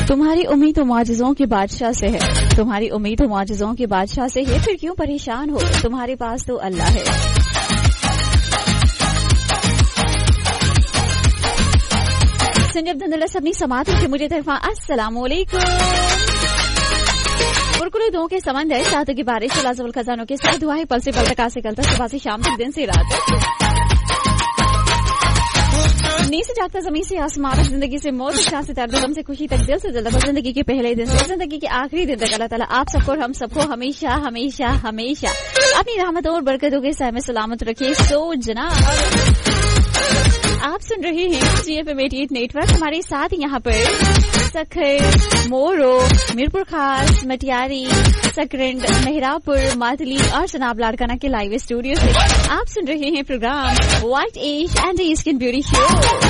तुम्हारी उम्मीद मुआजिज़ों के बादशाह से है, तुम्हारी उम्मीद मुआजिज़ों के बादशाह से है, फिर क्यों परेशान हो, तुम्हारे पास तो अल्लाह है। संजय अब्दुल्ला सबनी समात के मुझे तरफा अस्सलाम वालेकुम। कुरकुरे दो के समंदर सातों की बारिश लाजवल खजानों के साथ दुआएं पल से पल तक आ से कल तक सुबह से शाम तक दिन से रात तक नींद से जागता जमीन से आसमान, जिंदगी से मौत तक, से दर्द गम से खुशी तक, दिल से दिल तक, जिंदगी के पहले दिन से जिंदगी के आखिरी दिन तक अल्लाह ताला आप सबको और हम सबको हमेशा हमेशा हमेशा अपनी रहमत और बरकतों के साए में सलामत रखे। सो जनाब आप सुन रहे हैं GFM 88 नेटवर्क। हमारे साथ यहाँ पर सखर, मोरो, मीरपुर खास, मटियारी, सकरंड, मेहरापुर, मातली और जनाब लाड़काना के लाइव स्टूडियो से आप सुन रहे हैं programme white as and skin beauty show.